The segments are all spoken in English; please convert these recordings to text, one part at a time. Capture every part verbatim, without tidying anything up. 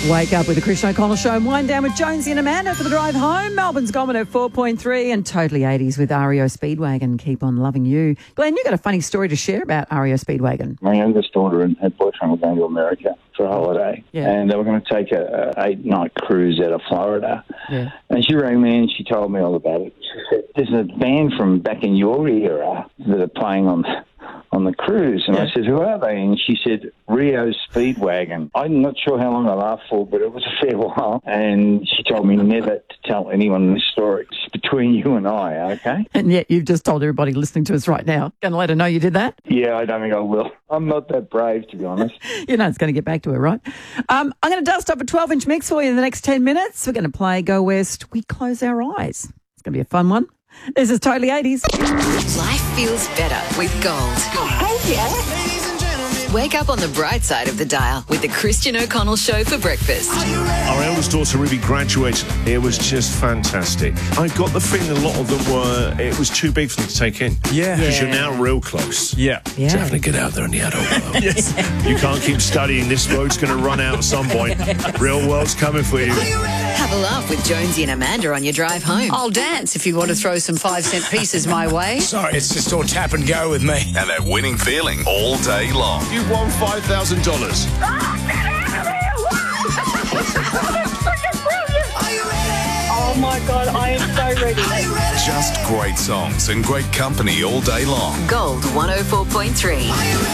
Wake up with the Christian O'Connell Show and wind down with Jonesy and Amanda for the drive home. Melbourne's gone at four point three and totally eighties with R E O Speedwagon. Keep on loving you. Glenn, you got a funny story to share about R E O Speedwagon. My youngest daughter and her boyfriend were going to America for a holiday. Yeah. And they were going to take a, a eight-night cruise out of Florida. Yeah. And she rang me and she told me all about it. She said, there's a band from back in your era that are playing on on the cruise. And Yeah. I said, who are they? And she said, Rio Speedwagon. I'm not sure how long I laughed for, but it was a fair while. And she told me never to tell anyone this story. It's between you and I, okay? And yet you've just told everybody listening to us right now. Going to let her know you did that? Yeah, I don't think I will. I'm not that brave, to be honest. You know it's going to get back to her, right? Um, I'm going to dust up a twelve-inch mix for you in the next ten minutes. We're going to play Go West, We Close Our Eyes. It's going to be a fun one. This is Totally eighties. Life feels better with Gold. Oh, yeah. Wake up on the bright side of the dial with the Christian O'Connell Show for breakfast. Our eldest daughter Ruby graduated. It was just fantastic. I got the feeling a lot of them were, it was too big for them to take in. Yeah. Because Yeah. you're now real close. Yeah. Yeah. Definitely get out there in the adult world. Yes. You can't keep studying. This road's going to run out at some point. Real world's coming for you. Have a laugh with Jonesy and Amanda on your drive home. I'll dance if you want to throw some five cent pieces my way. Sorry, it's just all tap and go with me. And that winning feeling all day long. You've won five thousand dollars. Oh, my God, I am so ready. Just great songs and great company all day long. Gold one oh four point three.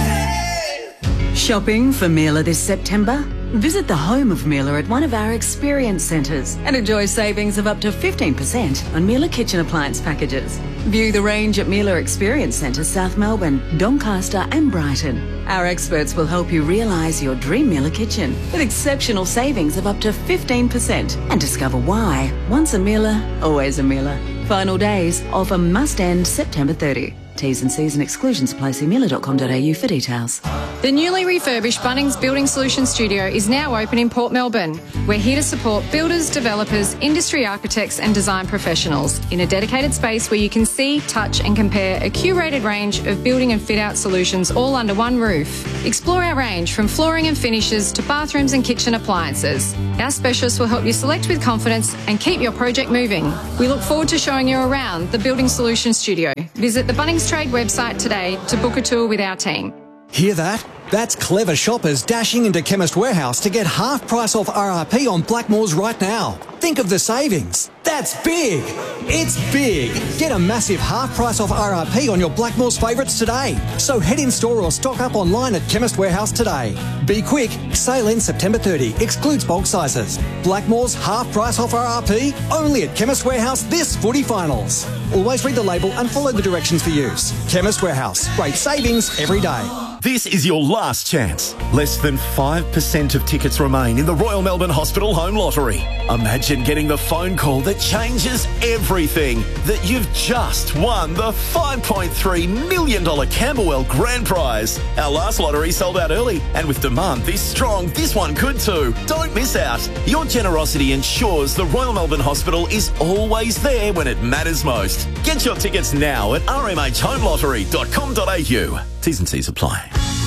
Shopping for Miele this September? Visit the home of Miele at one of our experience centres and enjoy savings of up to fifteen percent on Miele kitchen appliance packages. View the range at Miele Experience Centre, South Melbourne, Doncaster and Brighton. Our experts will help you realise your dream Miele kitchen with exceptional savings of up to fifteen percent and discover why. Once a Miele, always a Miele. Final days, offer must end September thirtieth. T's and C's and exclusions apply. See miele dot com dot a u for details. The newly refurbished Bunnings Building Solutions Studio is now open in Port Melbourne. We're here to support builders, developers, industry architects and design professionals in a dedicated space where you can see, touch and compare a curated range of building and fit-out solutions all under one roof. Explore our range from flooring and finishes to bathrooms and kitchen appliances. Our specialists will help you select with confidence and keep your project moving. We look forward to showing you around the Building Solutions Studio. Visit the Bunnings Trade website today to book a tour with our team. Hear that? That's clever shoppers dashing into Chemist Warehouse to get half price off R R P on Blackmores right now. Think of the savings. That's big. It's big. Get a massive half price off R R P on your Blackmores favourites today. So head in store or stock up online at Chemist Warehouse today. Be quick. Sale ends September thirtieth. Excludes bulk sizes. Blackmores half price off R R P only at Chemist Warehouse this footy finals. Always read the label and follow the directions for use. Chemist Warehouse. Great savings every day. This is your last chance. Less than five percent of tickets remain in the Royal Melbourne Hospital Home Lottery. Imagine getting the phone call that changes everything, that you've just won the five point three million dollars Camberwell Grand Prize. Our last lottery sold out early, and with demand this strong, this one could too. Don't miss out. Your generosity ensures the Royal Melbourne Hospital is always there when it matters most. Get your tickets now at r m h home lottery dot com dot a u. T's and C's apply.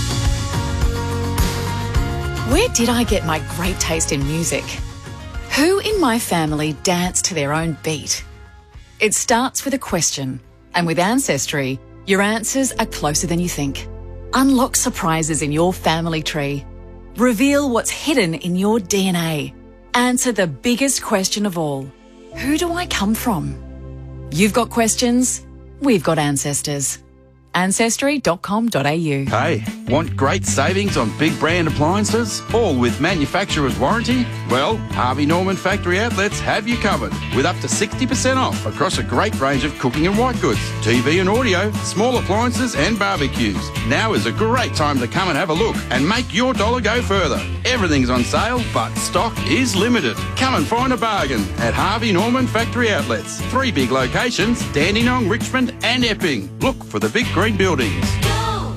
Where did I get my great taste in music? Who in my family danced to their own beat? It starts with a question, and with Ancestry, your answers are closer than you think. Unlock surprises in your family tree. Reveal what's hidden in your D N A. Answer the biggest question of all. Who do I come from? You've got questions, we've got ancestors. ancestry dot com dot a u. Hey, want great savings on big brand appliances, all with manufacturer's warranty? Well, Harvey Norman Factory Outlets have you covered with up to sixty percent off across a great range of cooking and white goods, T V and audio, small appliances and barbecues. Now is a great time to come and have a look and make your dollar go further. Everything's on sale, but stock is limited. Come and find a bargain at Harvey Norman Factory Outlets. Three big locations, Dandenong, Richmond and Epping. Look for the big green buildings.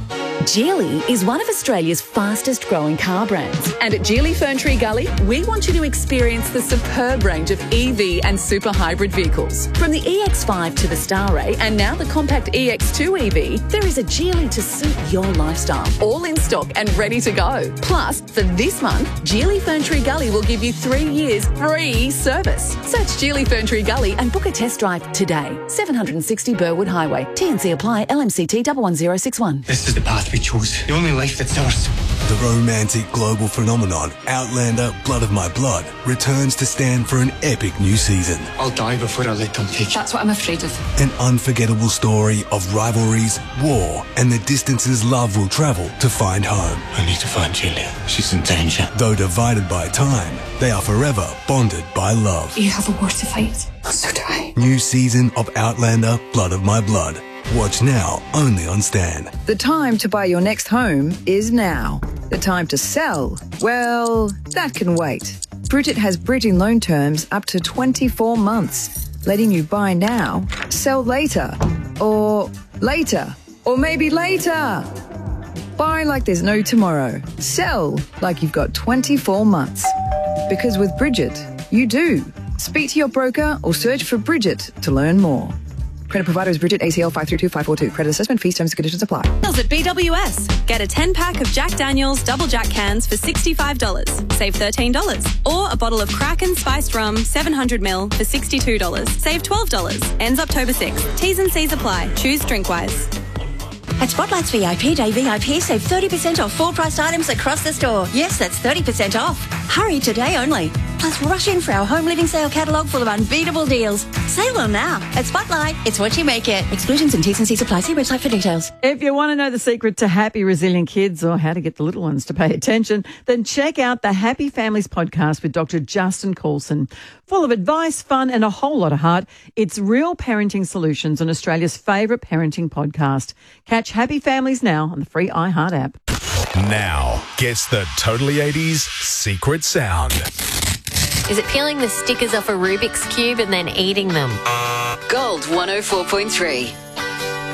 Geely is one of Australia's fastest growing car brands. And at Geely Ferntree Gully, we want you to experience the superb range of E V and super hybrid vehicles. From the E X five to the Starray and now the compact E X two E V, there is a Geely to suit your lifestyle. All in stock and ready to go. Plus, for this month, Geely Ferntree Gully will give you three years free service. Search Geely Ferntree Gully and book a test drive today. seven sixty Burwood Highway. T N C apply. L M C T one one zero six one. This is the path we chose. The only life that's ours. The romantic global phenomenon Outlander Blood of My Blood returns to stand for an epic new season. I'll die before I let them take you. That's what I'm afraid of. An unforgettable story of rivalries, war, and the distances love will travel to find home. I need to find Julia. She's in danger. Though divided by time, they are forever bonded by love. You have a war to fight. So do I. New season of Outlander Blood of My Blood. Watch now only on Stan. The time to buy your next home is now. The time to sell, well, that can wait. Bridget has bridging loan terms up to twenty-four months, letting you buy now, sell later, or later, or maybe later. Buy like there's no tomorrow. Sell like you've got twenty-four months. Because with Bridget, you do. Speak to your broker or search for Bridget to learn more. Credit provider is Bridget, A C L five three two five four two. Credit assessment fees, terms and conditions apply. At B W S. Get a ten pack of Jack Daniel's Double Jack cans for sixty-five dollars. Save thirteen dollars. Or a bottle of Kraken Spiced Rum seven hundred milliliters for sixty-two dollars. Save twelve dollars. Ends October sixth. T's and C's apply. Choose Drinkwise. At Spotlight's V I P Day V I P, save thirty percent off full priced items across the store. Yes, that's thirty percent off. Hurry today only. Plus, rush in for our home living sale catalogue full of unbeatable deals. Save them now. At Spotlight, it's what you make it. Exclusions and T's and C's apply. See website for details. If you want to know the secret to happy, resilient kids or how to get the little ones to pay attention, then check out the Happy Families podcast with Doctor Justin Coulson. Full of advice, fun and a whole lot of heart, it's Real Parenting Solutions on Australia's favourite parenting podcast. Catch Happy Families now on the free iHeart app. Now, guess the Totally eighties secret sound. Is it peeling the stickers off a Rubik's Cube and then eating them? Gold one oh four point three.